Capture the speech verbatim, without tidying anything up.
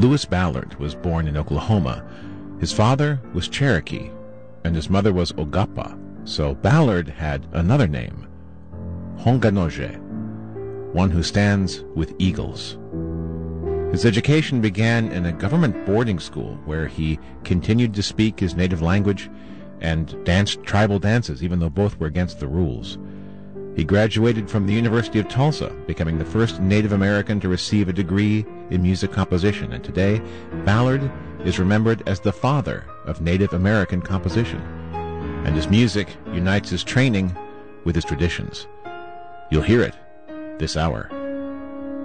Lewis Ballard was born in Oklahoma. His father was Cherokee, and his mother was Ogapa, so Ballard had another name, Honganoje, one who stands with eagles. His education began in a government boarding school where he continued to speak his native language and danced tribal dances, even though both were against the rules. He graduated from the University of Tulsa, becoming the first Native American to receive a degree in music composition, and today Ballard is remembered as the father of Native American composition, and his music unites his training with his traditions. You'll hear it this hour.